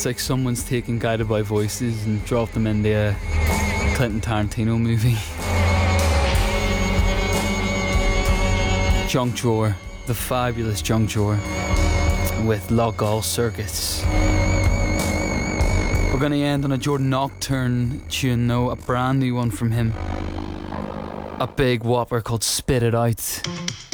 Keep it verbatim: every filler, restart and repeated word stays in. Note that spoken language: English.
It's like someone's taken Guided by Voices and dropped them in the uh, Quentin Tarantino movie. Junk Drawer, the fabulous Junk Drawer with Lockall Circuits. We're going to end on a Jordan Nocturne tune, though, a brand new one from him. A big whopper called Spit It Out.